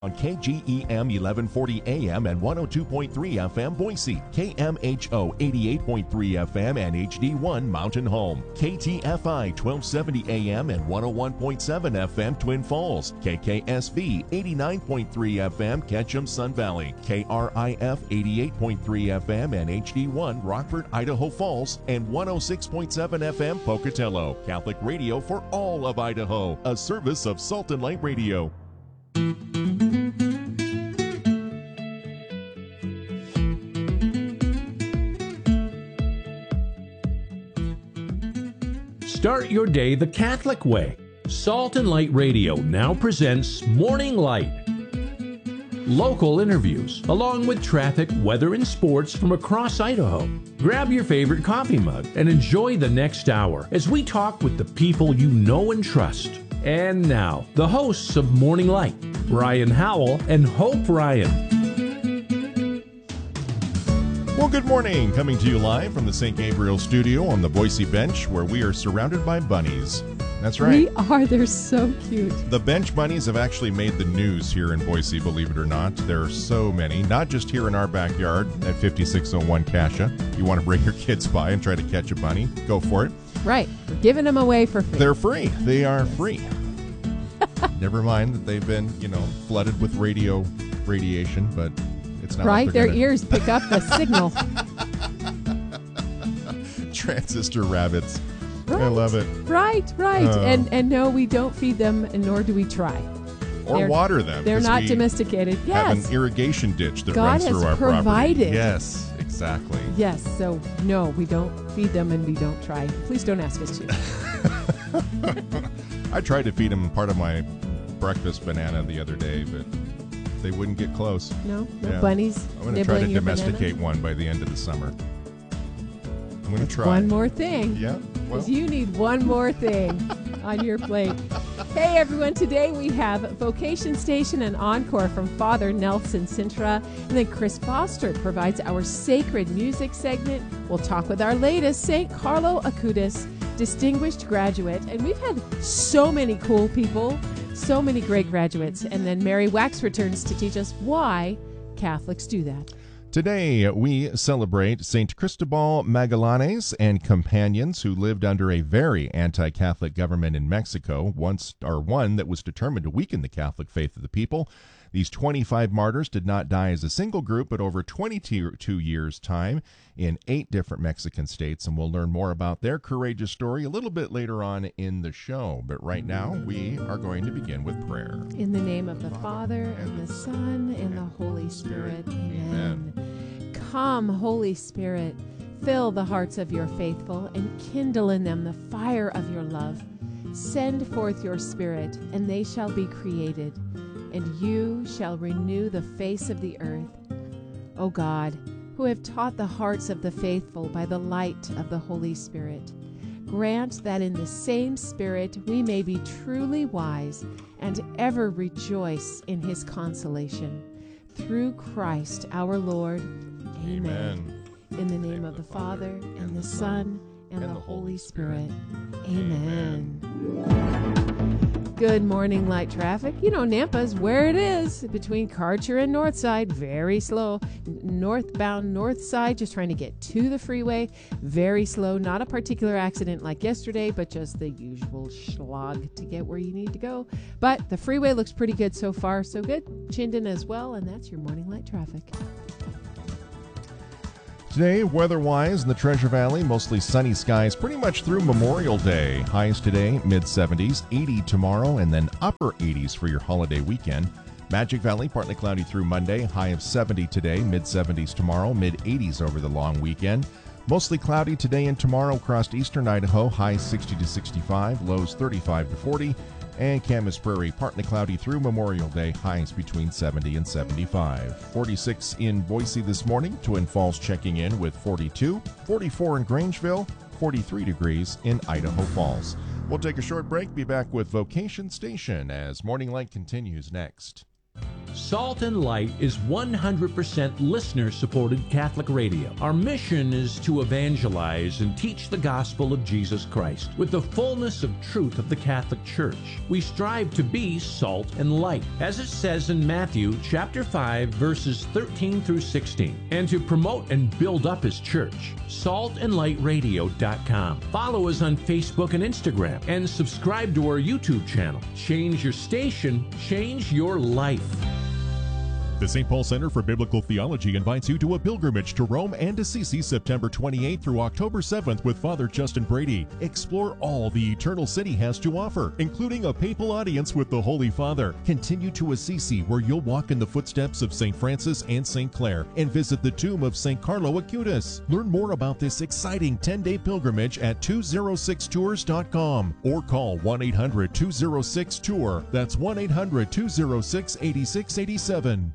On KGEM 1140 AM and 102.3 FM Boise, KMHO 88.3 FM and HD1 Mountain Home, KTFI 1270 AM and 101.7 FM Twin Falls, KKSV 89.3 FM Ketchum Sun Valley, KRIF 88.3 FM and HD1 Rockford, Idaho Falls, and 106.7 FM Pocatello. Catholic radio for all of Idaho, a service of Salt and Light Radio. Start your day the Catholic way. Salt and Light Radio now presents Morning Light. Local interviews, along with traffic, weather, and sports from across Idaho. Grab your favorite coffee mug and enjoy the next hour as we talk with the people you know and trust. And now, the hosts of Morning Light, Brian Howell and Hope Ryan. Well, good morning. Coming to you live from the St. Gabriel studio on the Boise Bench, where we are surrounded by bunnies. That's right. We are. They're so cute. The bench bunnies have actually made the news here in Boise, believe it or not. There are so many, not just here in our backyard at 5601 Cassia. You want to bring your kids by and try to catch a bunny, go for it. Right. We're giving them away for free. They're free. They are free. Never mind that they've been, flooded with radiation, but it's not right. Like their ears pick up the signal. Transistor rabbits. Right. I love it. Right. And no, we don't feed them, and nor do we try. Or water them. They're not domesticated. Yes. Have an irrigation ditch that God runs through our property. God has provided. Yes, exactly. Yes. So, no, we don't feed them, and we don't try. Please don't ask us to. I tried to feed them part of my breakfast banana the other day, but they wouldn't get close. No bunnies. I'm going to try to domesticate one by the end of the summer. I'm going to try. One more thing. Yeah. Because you need one more thing on your plate. Hey, everyone. Today we have Vocation Station and Encore from Father Nelson Sintra. And then Chris Foster provides our sacred music segment. We'll talk with our latest St. Carlo Acutis distinguished graduate. And we've had so many cool people, so many great graduates. And then Mary Wax returns to teach us why Catholics do that. Today, we celebrate St. Cristobal Magallanes and companions who lived under a very anti-Catholic government in Mexico, one that was determined to weaken the Catholic faith of the people. These 25 martyrs did not die as a single group, but over 22 years' time in 8 different Mexican states, and we'll learn more about their courageous story a little bit later on in the show. But right now, we are going to begin with prayer. In the name of the Father, and the Son, and the Holy Spirit. Amen. Come, Holy Spirit, fill the hearts of your faithful, and kindle in them the fire of your love. Send forth your Spirit, and they shall be created, and you shall renew the face of the earth. O God, who have taught the hearts of the faithful by the light of the Holy Spirit, grant that in the same Spirit we may be truly wise and ever rejoice in his consolation. Through Christ our Lord. Amen. In the name of the Father, and the Son, and the Holy Spirit. Amen. Good morning, light traffic. Nampa's where it is, between Karcher and Northside. Very slow. Northbound north side, just trying to get to the freeway. Very slow. Not a particular accident like yesterday, but just the usual schlag to get where you need to go. But the freeway looks pretty good so far. So good. Chinden as well, and that's your morning light traffic. Today, weather-wise in the Treasure Valley, mostly sunny skies pretty much through Memorial Day. Highs today, mid-70s, 80 tomorrow, and then upper 80s for your holiday weekend. Magic Valley, partly cloudy through Monday, high of 70 today, mid-70s tomorrow, mid-80s over the long weekend. Mostly cloudy today and tomorrow across eastern Idaho, highs 60 to 65, lows 35 to 40. And Camas Prairie, partly cloudy through Memorial Day, highs between 70 and 75. 46 in Boise this morning, Twin Falls checking in with 42, 44 in Grangeville, 43 degrees in Idaho Falls. We'll take a short break, be back with Vocation Station as Morning Light continues next. Salt and Light is 100% listener-supported Catholic radio. Our mission is to evangelize and teach the gospel of Jesus Christ with the fullness of truth of the Catholic Church. We strive to be salt and light, as it says in Matthew chapter 5, verses 13 through 16, and to promote and build up His church. saltandlightradio.com. Follow us on Facebook and Instagram, and subscribe to our YouTube channel. Change your station, change your life. The St. Paul Center for Biblical Theology invites you to a pilgrimage to Rome and Assisi September 28th through October 7th with Father Justin Brady. Explore all the Eternal City has to offer, including a papal audience with the Holy Father. Continue to Assisi, where you'll walk in the footsteps of St. Francis and St. Clare, and visit the tomb of St. Carlo Acutis. Learn more about this exciting 10-day pilgrimage at 206tours.com or call 1-800-206-TOUR. That's 1-800-206-8687.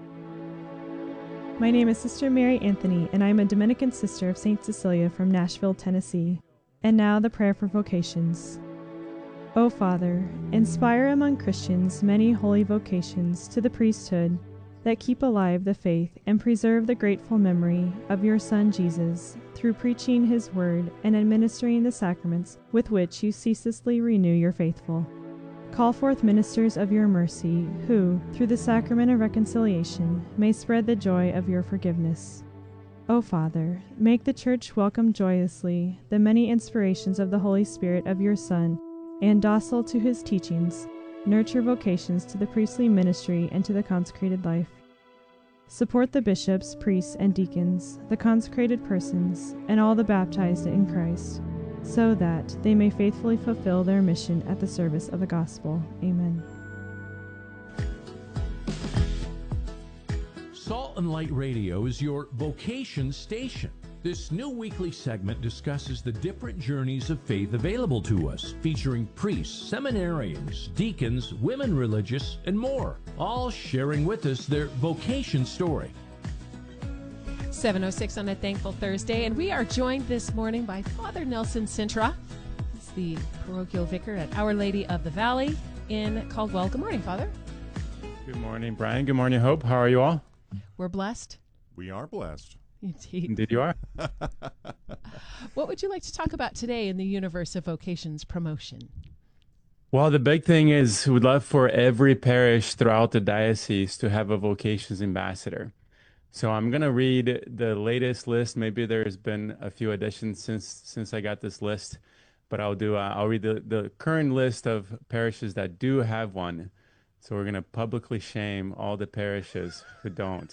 My name is Sister Mary Anthony, and I am a Dominican sister of St. Cecilia from Nashville, Tennessee. And now the prayer for vocations. O Father, inspire among Christians many holy vocations to the priesthood that keep alive the faith and preserve the grateful memory of your Son Jesus through preaching His word and administering the sacraments with which you ceaselessly renew your faithful. Call forth ministers of your mercy, who, through the sacrament of reconciliation, may spread the joy of your forgiveness. O Father, make the Church welcome joyously the many inspirations of the Holy Spirit of your Son, and docile to His teachings, nurture vocations to the priestly ministry and to the consecrated life. Support the bishops, priests, and deacons, the consecrated persons, and all the baptized in Christ, so that they may faithfully fulfill their mission at the service of the gospel. Amen. Salt and Light Radio is your vocation station. This new weekly segment discusses the different journeys of faith available to us, featuring priests, seminarians, deacons, women religious, and more, all sharing with us their vocation story. 7:06 on a Thankful Thursday, and we are joined this morning by Father Nelson Sintra. He's the parochial vicar at Our Lady of the Valley in Caldwell. Good morning, Father. Good morning, Brian. Good morning, Hope. How are you all? We're blessed. We are blessed. Indeed. Indeed you are. What would you like to talk about today in the universe of vocations promotion? Well, the big thing is we'd love for every parish throughout the diocese to have a vocations ambassador. So I'm going to read the latest list. Maybe there's been a few additions since I got this list, but I'll read the current list of parishes that do have one. So we're going to publicly shame all the parishes who don't.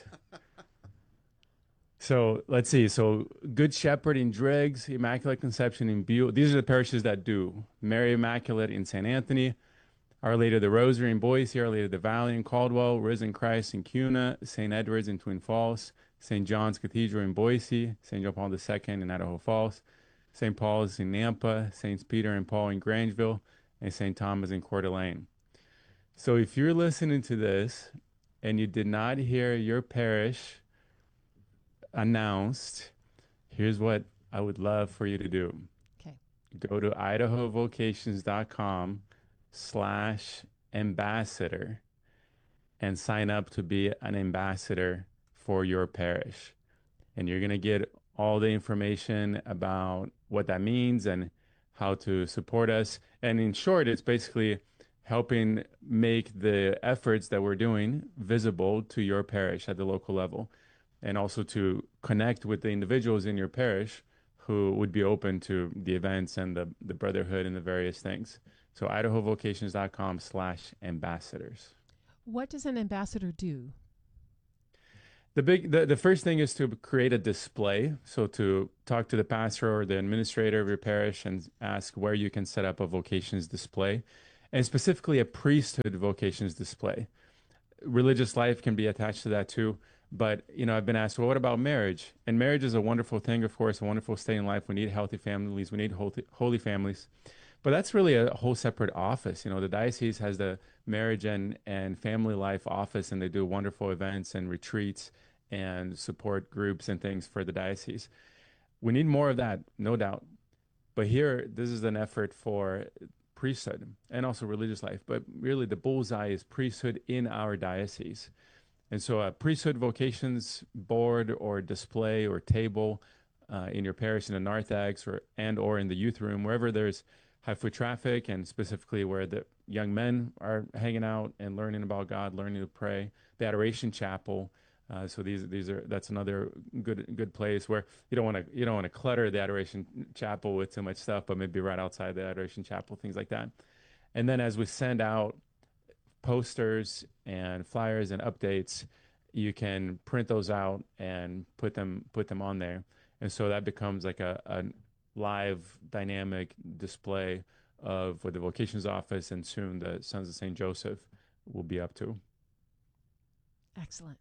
So let's see. So Good Shepherd in Driggs, Immaculate Conception in Buell. These are the parishes that do. Mary Immaculate in St. Anthony, Our Lady of the Rosary in Boise, Our Lady of the Valley in Caldwell, Risen Christ in Cuna, St. Edward's in Twin Falls, St. John's Cathedral in Boise, St. John Paul II in Idaho Falls, St. Paul's in Nampa, Saints Peter and Paul in Grangeville, and St. Thomas in Coeur d'Alene. So if you're listening to this and you did not hear your parish announced, here's what I would love for you to do. Okay. Go to idahovocations.com/ambassador and sign up to be an ambassador for your parish. And you're going to get all the information about what that means and how to support us. And in short, it's basically helping make the efforts that we're doing visible to your parish at the local level, and also to connect with the individuals in your parish who would be open to the events and the brotherhood and the various things. So idahovocations.com/ambassadors. What does an ambassador do? The first thing is to create a display. So to talk to the pastor or the administrator of your parish and ask where you can set up a vocations display, and specifically a priesthood vocations display. Religious life can be attached to that too. But, I've been asked, well, what about marriage? And marriage is a wonderful thing, of course, a wonderful state in life. We need healthy families. We need holy families. But that's really a whole separate office. The diocese has the marriage and family life office, and they do wonderful events and retreats and support groups and things for the diocese. We need more of that, no doubt. But here, this is an effort for priesthood and also religious life, but really the bullseye is priesthood in our diocese. And so a priesthood vocations board or display or table in your parish in the narthex or in the youth room, wherever there's high foot traffic, and specifically where the young men are hanging out and learning about God, learning to pray. The Adoration Chapel. So that's another good place where you don't want to clutter the Adoration Chapel with too much stuff, but maybe right outside the Adoration Chapel, things like that. And then as we send out posters and flyers and updates, you can print those out and put them on there. And so that becomes like a live dynamic display of what the vocations office and soon the Sons of St. Joseph will be up to. Excellent.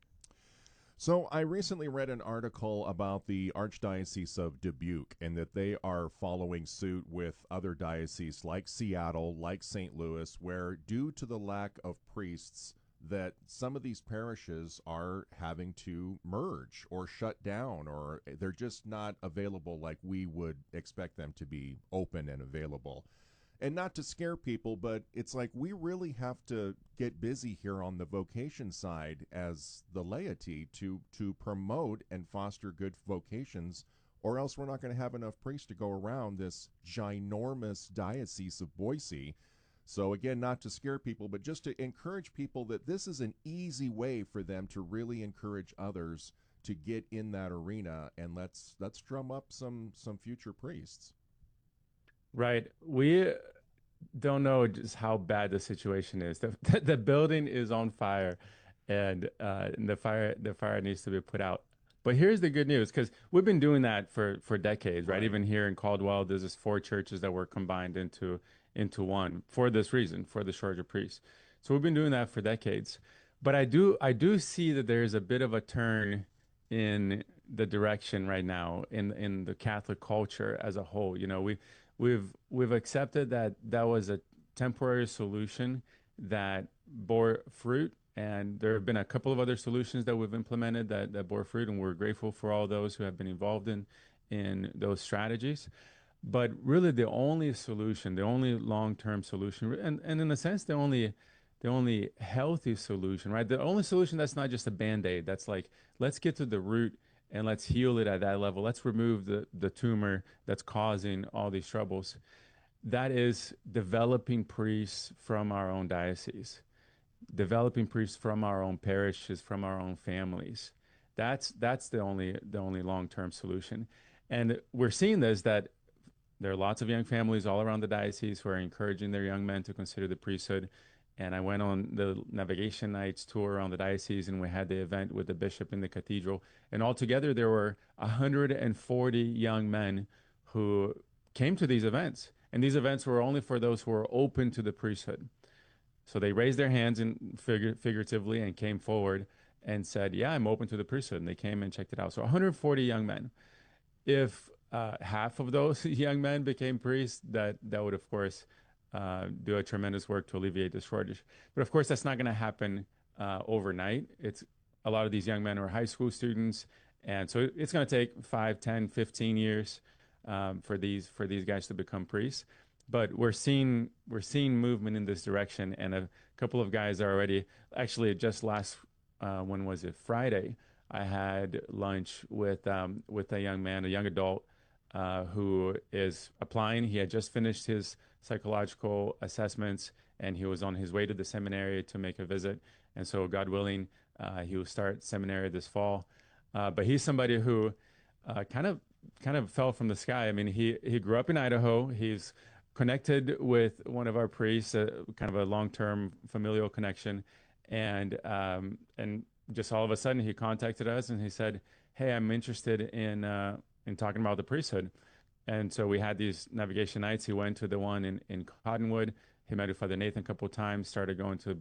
So I recently read an article about the Archdiocese of Dubuque and that they are following suit with other dioceses like Seattle, like St. Louis, where due to the lack of priests, that some of these parishes are having to merge or shut down, or they're just not available like we would expect them to be open and available. And not to scare people, but it's like we really have to get busy here on the vocation side as the laity to promote and foster good vocations, or else we're not going to have enough priests to go around this ginormous diocese of Boise. So again, not to scare people, but just to encourage people that this is an easy way for them to really encourage others to get in that arena, and let's drum up some future priests. Right. We don't know just how bad the situation is. The building is on fire, and the fire needs to be put out. But here's the good news, because we've been doing that for decades, right? Even here in Caldwell, there's this 4 churches that were combined into one for this reason, for the shortage of priests. So we've been doing that for decades. But I do see that there's a bit of a turn in the direction right now in the Catholic culture as a whole. You know, we've accepted that was a temporary solution that bore fruit, and there have been a couple of other solutions that we've implemented that bore fruit, and we're grateful for all those who have been involved in those strategies. But really, the only solution, the only long-term solution, and in a sense, the only healthy solution, right? The only solution that's not just a Band-Aid. That's like, let's get to the root and let's heal it at that level. Let's remove the tumor that's causing all these troubles. That is developing priests from our own diocese, developing priests from our own parishes, from our own families. That's the only long-term solution. And we're seeing this, that there are lots of young families all around the diocese who are encouraging their young men to consider the priesthood. And I went on the Navigation Nights tour around the diocese, and we had the event with the bishop in the cathedral. And altogether, there were 140 young men who came to these events. And these events were only for those who were open to the priesthood. So they raised their hands figuratively and came forward and said, yeah, I'm open to the priesthood. And they came and checked it out. So 140 young men. If half of those young men became priests, that would, of course, do a tremendous work to alleviate the shortage. But of course, that's not going to happen overnight. A lot of these young men are high school students, and so it's going to take 5, 10, 15 years for these guys to become priests. But we're seeing movement in this direction, and a couple of guys are already, actually just last when was it, Friday, I had lunch with a young man, a young adult, who is applying. He had just finished his psychological assessments, and he was on his way to the seminary to make a visit. And so, God willing, he will start seminary this fall. But he's somebody who kind of fell from the sky. I mean, he grew up in Idaho. He's connected with one of our priests, kind of a long-term familial connection, and just all of a sudden he contacted us and he said, "Hey, I'm interested in talking about the priesthood." And so we had these Navigation Nights. He went to the one in Cottonwood. He met with Father Nathan a couple of times, started going to